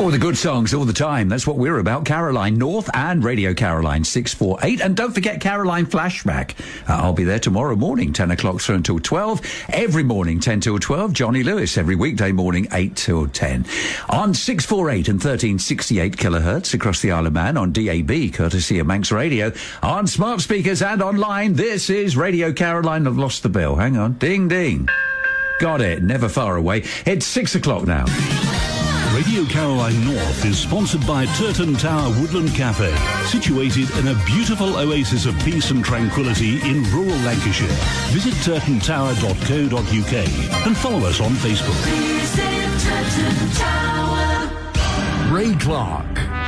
All the good songs all the time. That's what we're about. Caroline North and Radio Caroline 648. And don't forget Caroline Flashback. I'll be there tomorrow morning, 10 o'clock through until 12. Every morning, 10 till 12. Johnny Lewis every weekday morning, 8 till 10. On 648 and 1368 kilohertz across the Isle of Man on DAB, courtesy of Manx Radio. On smart speakers and online, this is Radio Caroline. I've lost the bell. Hang on. Ding, ding. Got it. Never far away. It's 6 o'clock now. Radio Caroline North is sponsored by Turton Tower Woodland Cafe, situated in a beautiful oasis of peace and tranquility in rural Lancashire. Visit turtontower.co.uk and follow us on Facebook. Visit Turton Tower. Ray Clark.